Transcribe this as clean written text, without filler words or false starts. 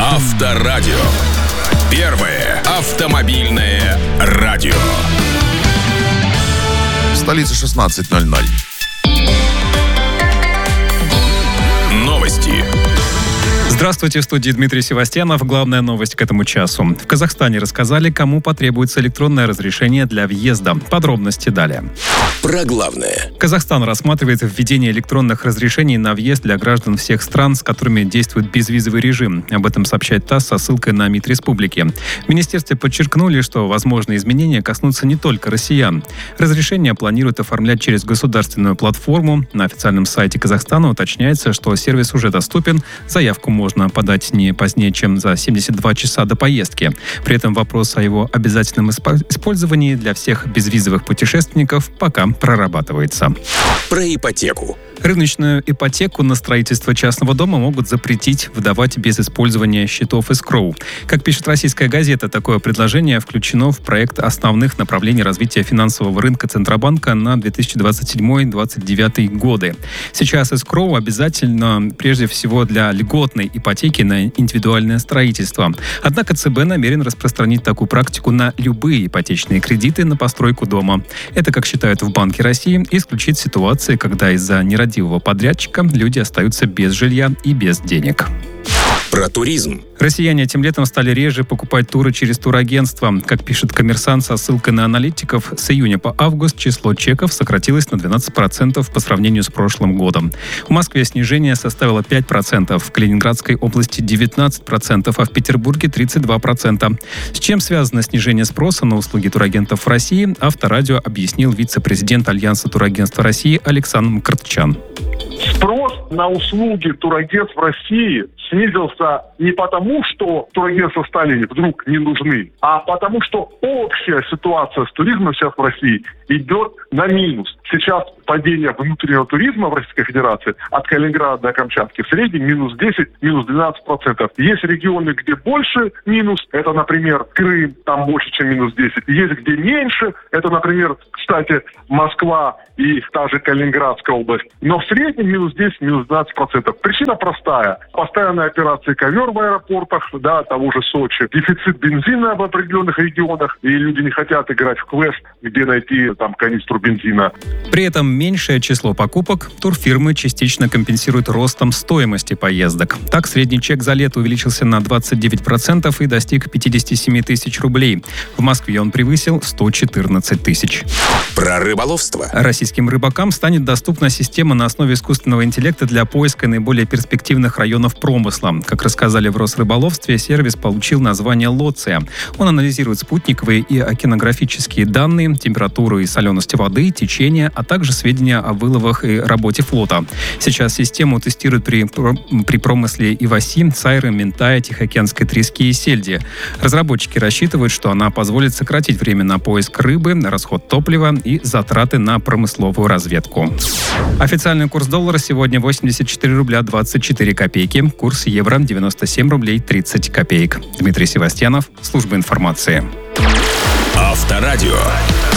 Авторадио. Первое автомобильное радио. В столице 16:00. Новости. Здравствуйте, в студии Дмитрий Севастьянов. Главная новость к этому часу. В Казахстане рассказали, кому потребуется электронное разрешение для въезда. Подробности далее. Про главное. Казахстан рассматривает введение электронных разрешений на въезд для граждан всех стран, с которыми действует безвизовый режим. Об этом сообщает ТАСС со ссылкой на МИД республики. В министерстве подчеркнули, что возможные изменения коснутся не только россиян. Разрешение планируют оформлять через государственную платформу. На официальном сайте Казахстана уточняется, что сервис уже доступен. Заявку можно подать не позднее, чем за 72 часа до поездки. При этом вопрос о его обязательном использовании для всех безвизовых путешественников пока прорабатывается. Про ипотеку. Рыночную ипотеку на строительство частного дома могут запретить выдавать без использования счетов эскроу. Как пишет «Российская газета», такое предложение включено в проект основных направлений развития финансового рынка Центробанка на 2027-2029 годы. Сейчас эскроу обязательно прежде всего для льготной ипотеки на индивидуальное строительство. Однако ЦБ намерен распространить такую практику на любые ипотечные кредиты на постройку дома. Это, как считают в Банке России, исключит ситуации, когда из-за нерадивого подрядчика люди остаются без жилья и без денег. Про туризм. Россияне этим летом стали реже покупать туры через турагентства. Как пишет «Коммерсант» со ссылкой на аналитиков, с июня по август число чеков сократилось на 12% по сравнению с прошлым годом. В Москве снижение составило 5%, в Калининградской области 19%, а в Петербурге 32%. С чем связано снижение спроса на услуги турагентов в России, Авторадио объяснил вице-президент Альянса турагентств России Александр Мкртчян. Спрос на услуги турагентств в России снизился не потому, что турагентства стали вдруг не нужны, а потому, что общая ситуация с туризмом сейчас в России идет на минус. Сейчас падение внутреннего туризма в Российской Федерации от Калининграда до Камчатки в среднем минус 10, минус 12%. Есть регионы, где больше минус, это, например, Крым, там больше, чем минус 10. Есть где меньше, это, например, кстати, Москва и та же Калининградская область. Но в среднем минус 10, минус 12%. Причина простая. Постоянные операции «Ковер» в аэропортах, того же Сочи. Дефицит бензина в определенных регионах, и люди не хотят играть в квест, где найти канистру бензина. При этом меньшее число покупок турфирмы частично компенсируют ростом стоимости поездок. Так, средний чек за лето увеличился на 29% и достиг 57 тысяч рублей. В Москве он превысил 114 тысяч. Про рыболовство. Российским рыбакам станет доступна система на основе искусственного интеллекта для поиска наиболее перспективных районов промысла. Как рассказали в Росрыболовстве, сервис получил название «Лоция». Он анализирует спутниковые и океанографические данные, температуру и соленость воды, течение, а также сведения о выловах и работе флота. Сейчас систему тестируют при промысле иваси, сайры, минтая, тихоокеанской трески и сельди. Разработчики рассчитывают, что она позволит сократить время на поиск рыбы, расход топлива и затраты на промысловую разведку. Официальный курс доллара сегодня 84 рубля 24 копейки. Курс евро 97 рублей 30 копеек. Дмитрий Севастьянов, служба информации. Авторадио.